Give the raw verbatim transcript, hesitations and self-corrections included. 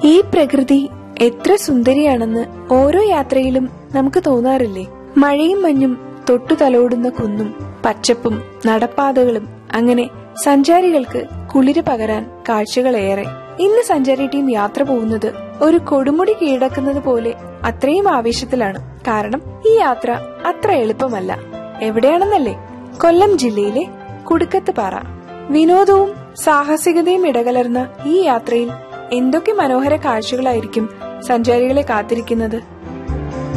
ഈ പ്രകൃതി എത്ര സുന്ദരിയാണെന്ന് ഓരോ യാത്രയിലും നമുക്ക് തോന്നാറില്ലേ? മഴയും മഞ്ഞും തൊട്ടു തലോടുന്ന കുന്നും പച്ചപ്പും നടപ്പാതകളും, അങ്ങനെ സഞ്ചാരികൾക്ക് കുളിര് പകരാൻ കാഴ്ചകളേറെ. ഇന്ന് സഞ്ചാരി ടീം യാത്ര പോകുന്നത് ഒരു കൊടുമുടി കീഴടക്കുന്നത് പോലെ അത്രയും ആവേശത്തിലാണ്. കാരണം ഈ യാത്ര അത്ര എളുപ്പമല്ല. എവിടെയാണെന്നല്ലേ? കൊല്ലം ജില്ലയിലെ കുടുക്കത്ത് പാറ. വിനോദവും സാഹസികതയും ഇടകലർന്ന ഈ യാത്രയിൽ എന്തൊക്കെ മനോഹര കാഴ്ചകളായിരിക്കും സഞ്ചാരികളെ കാത്തിരിക്കുന്നത്.